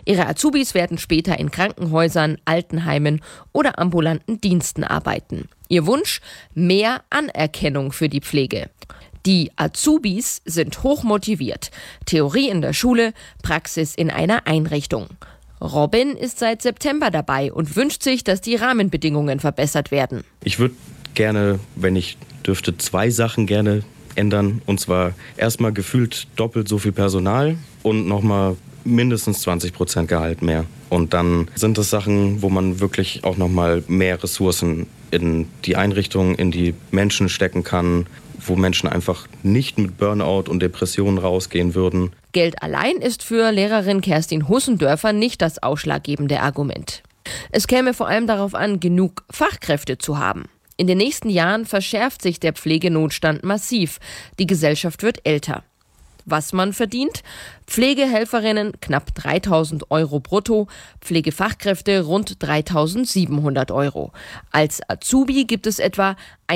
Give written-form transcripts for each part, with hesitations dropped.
Ihre Azubis werden später in Krankenhäusern, Altenheimen oder ambulanten Diensten arbeiten. Ihr Wunsch? Mehr Anerkennung für die Pflege. Die Azubis sind hochmotiviert. Theorie in der Schule, Praxis in einer Einrichtung. Robin ist seit September dabei und wünscht sich, dass die Rahmenbedingungen verbessert werden. Ich würde gerne, wenn ich dürfte, 2 Sachen gerne ändern. Und zwar erstmal gefühlt doppelt so viel Personal und nochmal mindestens 20% Gehalt mehr. Und dann sind das Sachen, wo man wirklich auch nochmal mehr Ressourcen in die Einrichtung, in die Menschen stecken kann, wo Menschen einfach nicht mit Burnout und Depressionen rausgehen würden. Geld allein ist für Lehrerin Kerstin Hussendörfer nicht das ausschlaggebende Argument. Es käme vor allem darauf an, genug Fachkräfte zu haben. In den nächsten Jahren verschärft sich der Pflegenotstand massiv. Die Gesellschaft wird älter. Was man verdient? Pflegehelferinnen knapp 3.000 € brutto, Pflegefachkräfte rund 3.700 €. Als Azubi gibt es etwa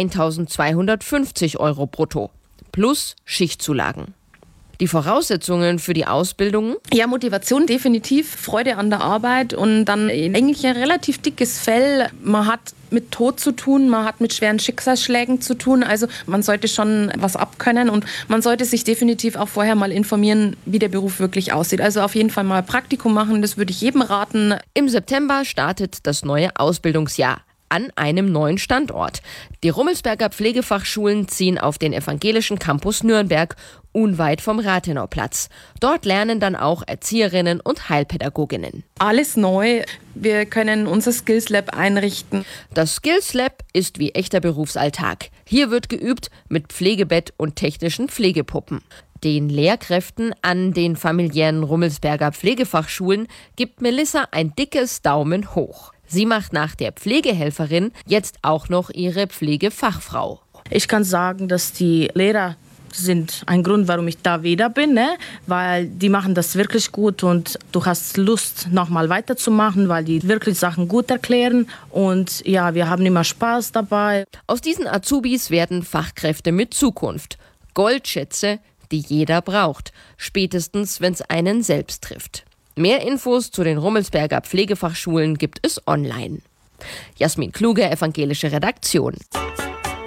1.250 € brutto, plus Schichtzulagen. Die Voraussetzungen für die Ausbildung? Ja, Motivation definitiv, Freude an der Arbeit und dann eigentlich ein relativ dickes Fell. Man hat mit Tod zu tun, man hat mit schweren Schicksalsschlägen zu tun. Also man sollte schon was abkönnen und man sollte sich definitiv auch vorher mal informieren, wie der Beruf wirklich aussieht. Also auf jeden Fall mal Praktikum machen, das würde ich jedem raten. Im September startet das neue Ausbildungsjahr an einem neuen Standort. Die Rummelsberger Pflegefachschulen ziehen auf den evangelischen Campus Nürnberg, unweit vom Rathenauplatz. Dort lernen dann auch Erzieherinnen und Heilpädagoginnen. Alles neu. Wir können unser Skills Lab einrichten. Das Skills Lab ist wie echter Berufsalltag. Hier wird geübt mit Pflegebett und technischen Pflegepuppen. Den Lehrkräften an den familiären Rummelsberger Pflegefachschulen gibt Melissa ein dickes Daumen hoch. Sie macht nach der Pflegehelferin jetzt auch noch ihre Pflegefachfrau. Ich kann sagen, dass die Lehrer sind ein Grund, warum ich da wieder bin, weil die machen das wirklich gut und du hast Lust, nochmal weiterzumachen, weil die wirklich Sachen gut erklären und ja, wir haben immer Spaß dabei. Aus diesen Azubis werden Fachkräfte mit Zukunft. Goldschätze, die jeder braucht, spätestens wenn es einen selbst trifft. Mehr Infos zu den Rummelsberger Pflegefachschulen gibt es online. Jasmin Kluge, evangelische Redaktion.